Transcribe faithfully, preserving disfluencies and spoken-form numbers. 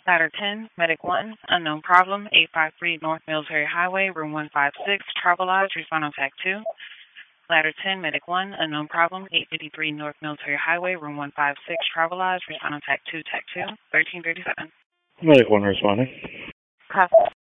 Ladder ten, Medic one, unknown problem, eight five three North Military Highway, room one five six, Travelodge, respond on T A C two. Ladder ten, Medic one, unknown problem, eight fifty-three North Military Highway, room one five six, Travelodge, respond on T A C two, T A C two, thirteen thirty-seven. Medic one responding. Copy.